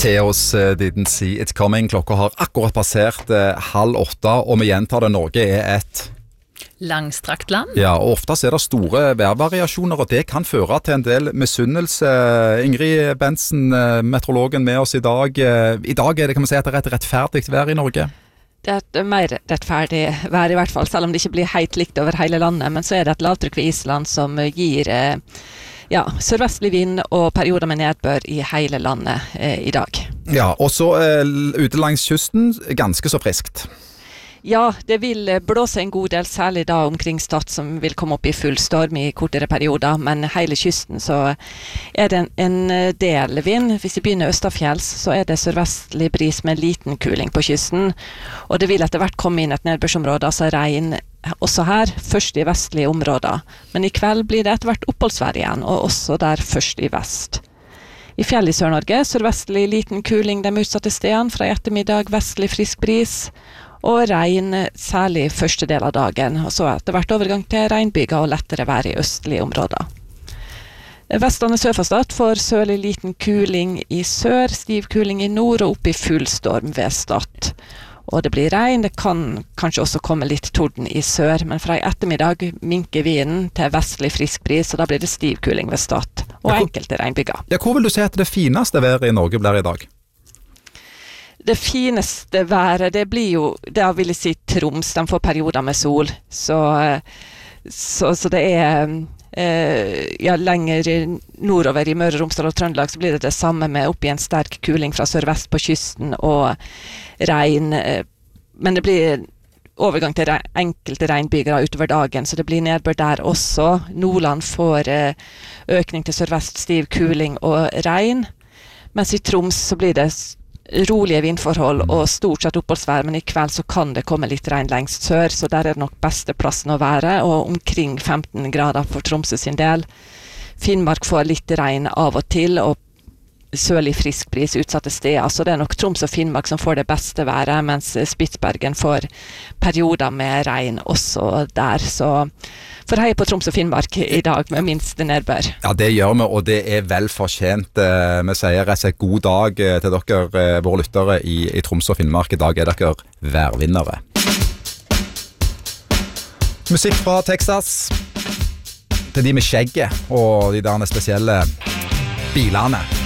Theos didn't see it coming. Klokka har akkurat passert 7:30, og vi gjentar det, Norge et langstrakt land. Ja, og ofte er det store værvariasjoner, og det kan føre til en del misunnelse. Ingrid Bensen, meteorologen med oss i dag. I dag det, kan man si at det et rettferdig vær i Norge? Det et mer rettferdig vær i hvert fall, selv om det ikke blir helt likt over hele landet. Men så det et lavtrykk ved Island som gir sørvestlig vind og perioder med nedbør i hele landet i dag. Ja, og så ute langs kysten, ganske så friskt. Ja, det vil blåse en god del, særlig da omkring Stad, som vil komme opp i full storm i kortere perioder, men hele kysten så det en del vind. Hvis vi begynner østafjells, så det sørvestlig bris med liten kuling på kysten, og det vil etter hvert komme inn et nedbørsområde, altså regn også her, først i vestlige områder. Men i kveld blir det etter hvert oppholdsvær igjen, og også der først i vest. I fjell i Sør-Norge, sørvestlig liten kuling de utsatte stedene, fra i ettermiddag vestlig frisk bris, og regn særlig første del av dagen, og så etter hvert overgang til regnbyger og lettere vær i østlige områder. Vestlandet sør for Stad får sørlig liten kuling i sør, stiv kuling i nord og opp i full storm ved Stad. Og det blir regn, det kan kanskje også komme litt torden i sør, men fra i ettermiddag minker vinden til vestlig frisk bris, og da blir det stiv kuling ved Stad, og enkelte regnbyger. Ja, hvor vil du si at det fineste været i Norge blir i dag? Det fineste været, det blir jo, det vil jeg si Troms, de får perioder med sol, så det lenger nordover i Møre og Romsdal og Trøndelag så blir det samme med opp i en sterk kuling fra sørvest på kysten og regn, men det blir overgang til enkelte regnbyger utover dagen, så det blir nedbør der også. Nordland får økning til sørvest, stiv kuling og regn, mens i Troms så blir det rolige vindforhold og stort sett oppholdsvær, men i kveld så kan det komme litt regn lengst sør, så der det nok beste plassen å være, og omkring 15 grader for Tromsø sin del. Finnmark får litt regn av og til, og sørlig frisk bris utsatte steder, så det nok Troms og Finnmark som får det beste været, mens Spitsbergen får perioder med regn også der, så for hei på Troms og Finnmark i dag med minste nedbør. Ja, det gjør vi, og det vel fortjent. Vi sier rett og slett god dag til dere, våre lyttere i Troms og Finnmark. I dag dere værvinnere. Musikk fra Texas til de med skjegget og de der spesielle bilene.